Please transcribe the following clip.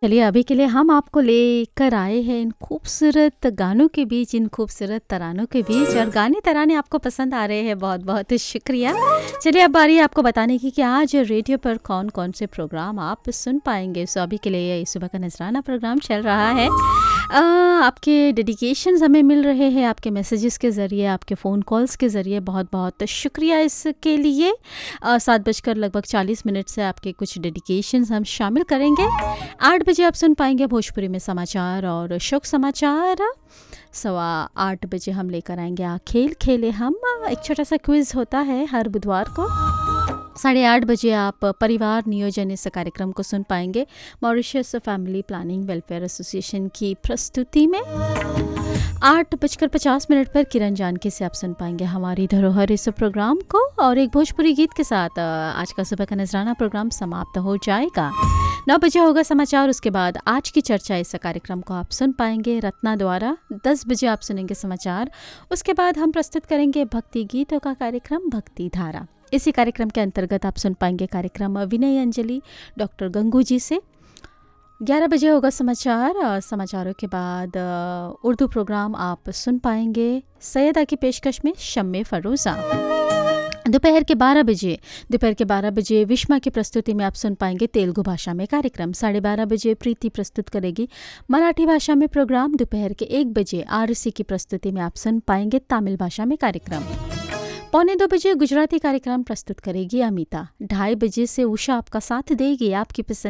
चलिए अभी के लिए हम आपको लेकर आए हैं इन खूबसूरत गानों के बीच, इन खूबसूरत तरानों के बीच, और गाने तराने आपको पसंद आ रहे हैं। बहुत बहुत शुक्रिया। चलिए अब बारी है आपको बताने की कि आज रेडियो पर कौन कौन से प्रोग्राम आप सुन पाएंगे। सो अभी के लिए सुबह का नजराना प्रोग्राम चल रहा है। आपके डेडिकेशंस हमें मिल रहे हैं आपके मैसेजेस के ज़रिए, आपके फ़ोन कॉल्स के ज़रिए। बहुत बहुत शुक्रिया इसके लिए। 7:40 से आपके कुछ डेडिकेशंस हम शामिल करेंगे। 8 बजे आप सुन पाएंगे भोजपुरी में समाचार और शोक समाचार। 8:15 बजे हम लेकर आएंगे खेल खेले हम, एक छोटा सा क्विज़ होता है हर बुधवार को। 8:30 बजे आप परिवार नियोजन इस कार्यक्रम को सुन पाएंगे Mauritius family planning welfare association की प्रस्तुति में। 8:50 पर किरण जानकी से आप सुन पाएंगे हमारी धरोहर इस प्रोग्राम को, और एक भोजपुरी गीत के साथ आज का सुबह का नजराना प्रोग्राम समाप्त हो जाएगा। 9 बजे होगा समाचार, उसके बाद आज की चर्चा इस कार्यक्रम को आप सुन पाएंगे रत्ना द्वारा। 10 बजे आप सुनेंगे समाचार, उसके बाद हम प्रस्तुत करेंगे भक्ति गीतों का कार्यक्रम भक्ति धारा। इसी कार्यक्रम के अंतर्गत आप सुन पाएंगे कार्यक्रम विनय अंजलि डॉक्टर गंगू जी से। 11 बजे होगा समाचार, समाचारों के बाद उर्दू प्रोग्राम आप सुन पाएंगे सैयदा की पेशकश में शम्मे फरोज़ा। दोपहर के 12 बजे विश्मा की प्रस्तुति में आप सुन पाएंगे तेलुगु भाषा में कार्यक्रम। 12:30 बजे प्रीति प्रस्तुत करेगी मराठी भाषा में प्रोग्राम। दोपहर के 1 बजे आरसी की प्रस्तुति में आप सुन पाएंगे तमिल भाषा में कार्यक्रम। 1:45 बजे गुजराती कार्यक्रम प्रस्तुत करेगी अमिता। 2:30 बजे से उषा आपका साथ देगी आपकी पसंद